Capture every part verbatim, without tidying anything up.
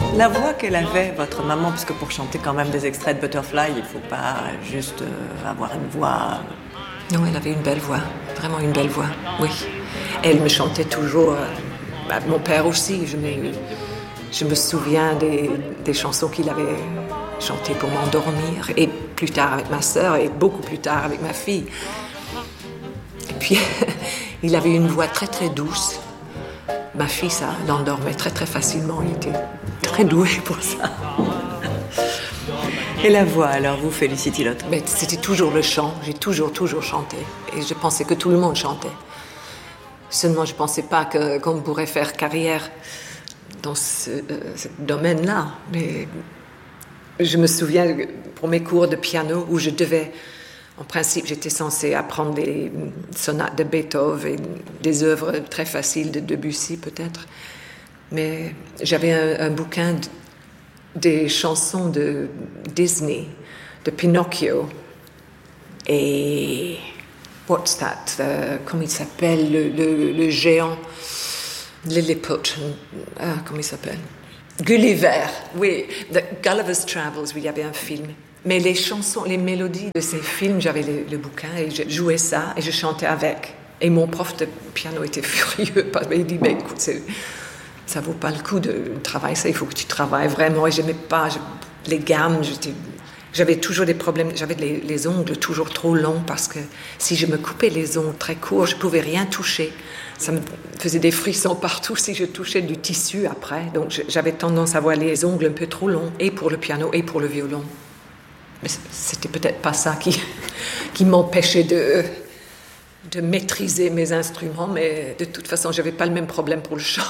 La voix qu'elle avait, votre maman, parce que pour chanter quand même des extraits de Butterfly, il ne faut pas juste euh, avoir une voix... Non, elle avait une belle voix, vraiment une belle voix, oui. Elle me chantait toujours, euh, bah, mon père aussi, je me, je me souviens des, des chansons qu'il avait chantées pour m'endormir, et plus tard avec ma sœur, et beaucoup plus tard avec ma fille. Et puis, il avait une voix très très douce. Ma fille, ça l'endormait très très facilement, il était très doué pour ça. Et la voix, alors, vous, Félicity Lotte? Mais c'était toujours le chant, j'ai toujours, toujours chanté. Et je pensais que tout le monde chantait. Seulement, je ne pensais pas que, qu'on pourrait faire carrière dans ce, euh, ce domaine-là. Mais je me souviens, pour mes cours de piano, où je devais... En principe, j'étais censée apprendre des sonates de Beethoven et des œuvres très faciles de Debussy, peut-être. Mais j'avais un, un bouquin de, des chansons de Disney, de Pinocchio. Et... What's that? Uh, comment il s'appelle? Le, le, le géant Lilliput. Uh, comment il s'appelle? Gulliver. Oui, The Gulliver's Travels, oui, il y avait un film. Mais les chansons, les mélodies de ces films, j'avais le, le bouquin et je jouais ça et je chantais avec. Et mon prof de piano était furieux parce qu'il dit, mais écoute, c'est, ça vaut pas le coup de travailler ça, il faut que tu travailles vraiment. Et j'aimais pas je, les gammes, j'étais, j'avais toujours des problèmes, j'avais les, les ongles toujours trop longs parce que si je me coupais les ongles très courts, je pouvais rien toucher. Ça me faisait des frissons partout si je touchais du tissu après. Donc j'avais tendance à avoir les ongles un peu trop longs, et pour le piano et pour le violon. Mais c'était peut-être pas ça qui, qui m'empêchait de, de maîtriser mes instruments, mais de toute façon, j'avais pas le même problème pour le chant.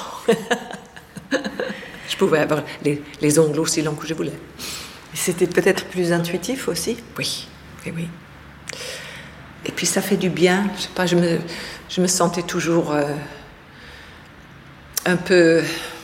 Je pouvais avoir les, les ongles aussi longs que je voulais. C'était peut-être plus intuitif aussi? Oui, oui, oui. Et puis ça fait du bien. Je sais pas, je me, je me sentais toujours euh, un peu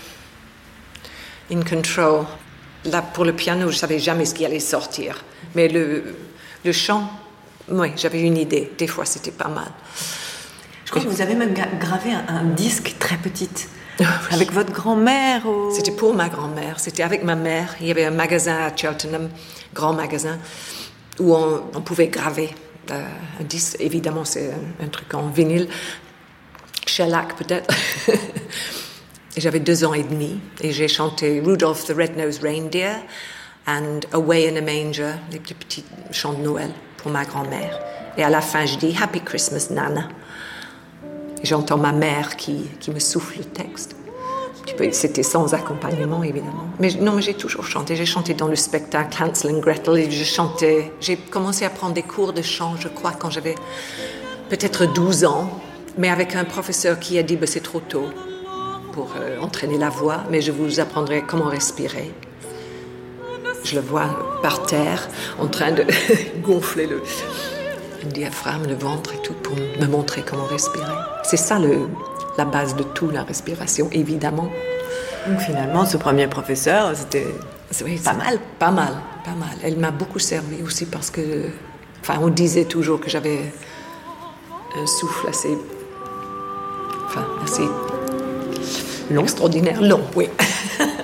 in control. Là, pour le piano, je savais jamais ce qui allait sortir. Mais le, le chant, oui, j'avais une idée. Des fois, c'était pas mal. Je crois que vous avez même gravé un, un disque très petit, avec votre grand-mère. Au... C'était pour ma grand-mère. C'était avec ma mère. Il y avait un magasin à Cheltenham, grand magasin, où on, on pouvait graver euh, un disque. Évidemment, c'est un, un truc en vinyle. Shellac, peut-être. Et j'avais deux ans et demi, et j'ai chanté Rudolph the Red-Nosed Reindeer and Away in a Manger, les petits chants de Noël pour ma grand-mère. Et à la fin, je dis Happy Christmas, Nana. Et j'entends ma mère qui, qui me souffle le texte. C'était sans accompagnement, évidemment. Mais non, mais j'ai toujours chanté. J'ai chanté dans le spectacle Hansel and Gretel, et je chantais. J'ai commencé à prendre des cours de chant, je crois, quand j'avais peut-être douze ans, mais avec un professeur qui a dit bah, c'est trop tôt pour euh, entraîner la voix, mais je vous apprendrai comment respirer. Je le vois par terre, en train de gonfler le, le diaphragme, le ventre et tout, pour me montrer comment respirer. C'est ça le, la base de tout, la respiration, évidemment. Donc finalement, ce premier professeur, c'était oui, pas mal. Pas mal, pas mal. Elle m'a beaucoup servi aussi parce que, enfin, on disait toujours que j'avais un souffle assez, enfin, assez long, extraordinaire, long, oui.